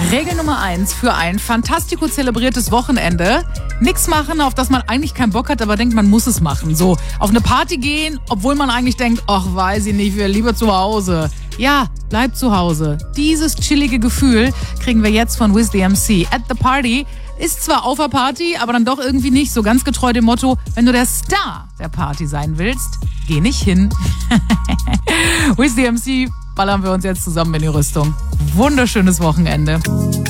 Regel Nummer 1 für ein fantastico zelebriertes Wochenende. Nix machen, auf das man eigentlich keinen Bock hat, aber denkt, man muss es machen. So, auf eine Party gehen, obwohl man eigentlich denkt, ach, weiß ich nicht, wir lieber zu Hause. Ja, bleib zu Hause. Dieses chillige Gefühl kriegen wir jetzt von Wiz the MC. At the Party ist zwar auf der Party, aber dann doch irgendwie nicht so ganz getreu dem Motto, wenn du der Star der Party sein willst, geh nicht hin. Wiz the MC ballern wir uns jetzt zusammen in die Rüstung. Wunderschönes Wochenende.